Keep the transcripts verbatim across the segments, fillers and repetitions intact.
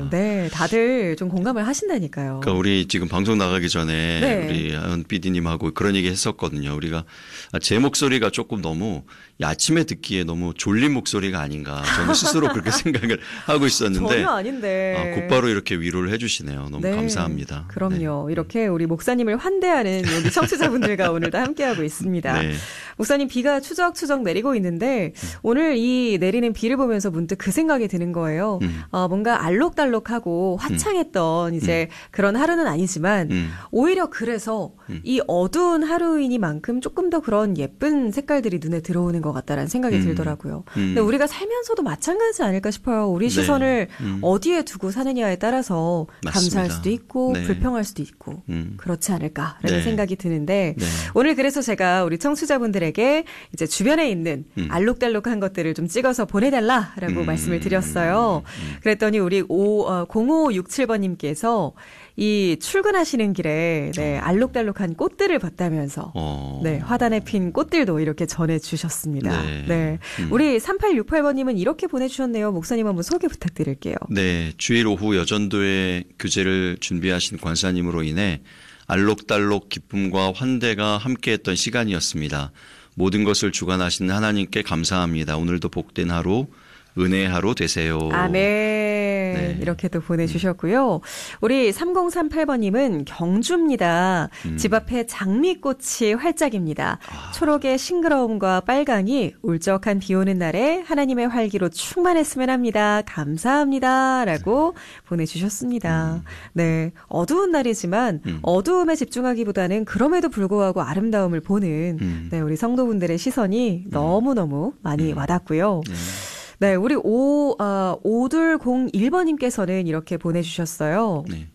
아. 네, 다들 좀 공감을 하신다니까요. 그러니까 우리 지금 방송 나가기 전에 네. 우리 하은 피디님하고 그런 얘기 했었거든요. 우리가 제 목소리가 조금 너무 아침에 듣기에 너무 졸린 목소리가 아닌가. 저는 스스로 그렇게 생각을 하고 있었는데 전혀 아닌데 아, 곧바로 이렇게 위로를 해주시네요. 너무 네. 감사합니다. 그럼요. 네. 이렇게 우리 목사님을 환대하는 우리 청취자분들과 오늘도 함께하고 있습니다. 네. 목사님 비가 추적추적 내리고 있는데 음. 오늘 이 내리는 비를 보면서 문득 그 생각이 드는 거예요. 음. 어, 뭔가 알록달록하고 화창했던 음. 이제 음. 그런 하루는 아니지만 음. 오히려 그래서 음. 이 어두운 하루이니만큼 조금 더 그런 예쁜 색깔들이 눈에 들어오는 것 같다라는 생각이 음. 들더라고요. 음. 근데 우리가 살면서도 마찬가지 아닐까 싶어요. 우리 시선을 네. 음. 어디에 두고 사느냐에 따라서 맞습니다. 감사할 수도 있고 네. 불평할 수도 있고 음. 그렇지 않을까라는 네. 생각이 드는데 네. 오늘 그래서 제가 우리 청취자분들에게 이제 주변에 있는 음. 알록달록한 것들을 좀 찍어서 보내달라라고 음. 말씀을 드렸어요. 음. 그랬더니 우리 공오육칠 번님께서 이 출근하시는 길에 네, 알록달록한 꽃들을 봤다면서 어. 네, 화단에 핀 꽃들도 이렇게 전해주셨습니다. 네. 네. 음. 우리 삼팔육팔 번님은 이렇게 보내주셨네요. 목사님 한번 소개 부탁드릴게요. 네, 주일 오후 여전도의 교제를 준비하신 관사님으로 인해 알록달록 기쁨과 환대가 함께했던 시간이었습니다. 모든 것을 주관하시는 하나님께 감사합니다. 오늘도 복된 하루, 은혜의 하루 되세요. 아멘. 네. 이렇게 또 보내주셨고요. 우리 삼공삼팔 번님은 경주입니다. 음. 집 앞에 장미꽃이 활짝입니다. 아. 초록의 싱그러움과 빨강이 울적한 비 오는 날에 하나님의 활기로 충만했으면 합니다. 감사합니다. 라고 네. 보내주셨습니다. 음. 네, 어두운 날이지만 음. 어두움에 집중하기보다는 그럼에도 불구하고 아름다움을 보는 음. 네, 우리 성도분들의 시선이 음. 너무너무 많이 음. 와닿고요. 음. 네, 우리 오, 어, 오둘공일 번님께서는 이렇게 보내주셨어요. 네.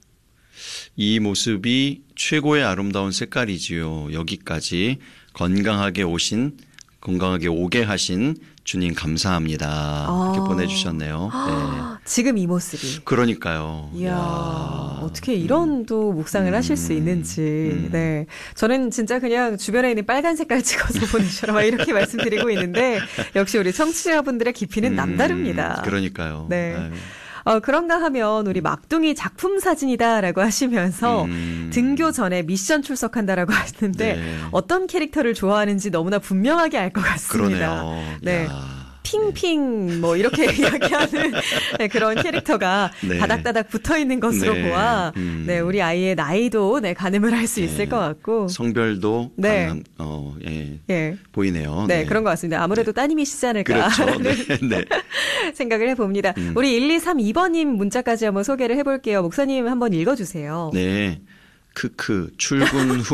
이 모습이 최고의 아름다운 색깔이지요. 여기까지 건강하게 오신, 건강하게 오게 하신 주님 감사합니다. 아. 이렇게 보내주셨네요. 네. 지금 이 모습이. 그러니까요. 이야, 이야. 어떻게 이런 음. 또 묵상을 음. 하실 수 있는지. 음. 네, 저는 진짜 그냥 주변에 있는 빨간 색깔 찍어서 보내주셔라 막 이렇게 말씀드리고 있는데 역시 우리 청취자분들의 깊이는 음. 남다릅니다. 그러니까요. 네. 아유. 어, 그런가 하면 우리 막둥이 작품 사진이다라고 하시면서 음. 등교 전에 미션 출석한다라고 하시는데 네. 어떤 캐릭터를 좋아하는지 너무나 분명하게 알 것 같습니다. 그러네요. 네. 야. 핑핑 뭐 이렇게 이야기하는 네, 그런 캐릭터가 네. 다닥다닥 붙어있는 것으로 네. 보아 음. 네, 우리 아이의 나이도 네, 가늠을 할 수 네. 있을 것 같고 성별도 네. 가능한, 어, 예, 예. 보이네요. 네, 네, 그런 것 같습니다. 아무래도 네. 따님이시지 않을까 그렇죠. 네. 네. 생각을 해봅니다. 음. 우리 일이삼이 번님 문자까지 한번 소개를 해볼게요. 목사님 한번 읽어주세요. 네, 크크 출근 후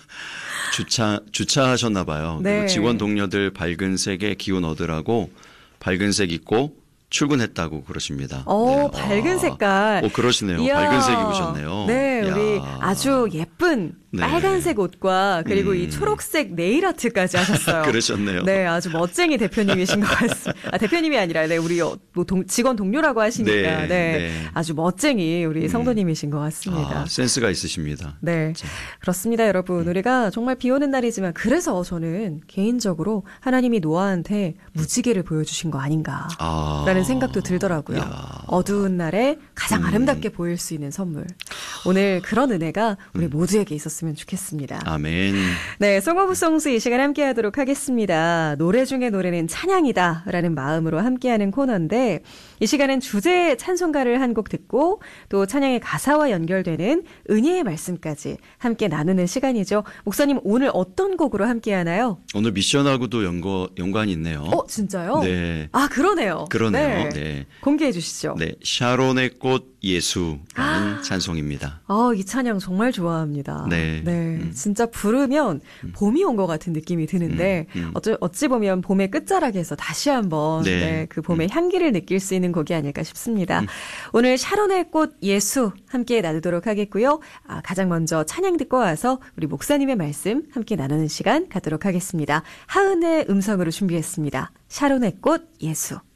주차, 주차하셨나 봐요. 네. 그리고 직원 동료들 밝은 색의 기운 얻으라고 밝은 색 입고 출근했다고 그러십니다. 오, 네. 밝은 아, 색깔. 오, 그러시네요. 이야. 밝은 색 입으셨네요. 네, 이야. 우리 아주 예쁜 네. 빨간색 옷과 그리고 음. 이 초록색 네일 아트까지 하셨어요. 그러셨네요. 네, 아주 멋쟁이 대표님이신 것 같습니다. 아, 대표님이 아니라 네, 우리 뭐 동, 직원 동료라고 하시니까 네, 네. 네. 아주 멋쟁이 우리 성도님이신 것 같습니다. 아, 센스가 있으십니다. 네, 자. 그렇습니다, 여러분. 음. 우리가 정말 비 오는 날이지만 그래서 저는 개인적으로 하나님이 노아한테 무지개를 보여주신 거 아닌가. 아. 라는 생각도 들더라고요. 야. 어두운 날에 가장 음. 아름답게 보일 수 있는 선물. 오늘 그런 은혜가 우리 음. 모두에게 있었으면 좋겠습니다. 아멘. 네, 송 오브 송스 이 시간 함께 하도록 하겠습니다. 노래 중에 노래는 찬양이다 라는 마음으로 함께하는 코너인데 이 시간은 주제 찬송가를 한 곡 듣고 또 찬양의 가사와 연결되는 은혜의 말씀까지 함께 나누는 시간이죠. 목사님 오늘 어떤 곡으로 함께 하나요? 오늘 미션하고도 연거, 연관이 있네요. 어, 진짜요? 네. 아, 그러네요. 그러네요. 네. 네. 공개해 주시죠. 네, 샤론의 꽃 예수라는 아, 찬송입니다. 아, 이 찬양 정말 좋아합니다. 네, 네, 음. 진짜 부르면 봄이 온 것 같은 느낌이 드는데 음, 음. 어찌, 어찌 보면 봄의 끝자락에서 다시 한번 네. 네, 그 봄의 음. 향기를 느낄 수 있는 곡이 아닐까 싶습니다. 음. 오늘 샤론의 꽃 예수 함께 나누도록 하겠고요. 아, 가장 먼저 찬양 듣고 와서 우리 목사님의 말씀 함께 나누는 시간 갖도록 하겠습니다. 하은의 음성으로 준비했습니다. 샤론의 꽃 예수.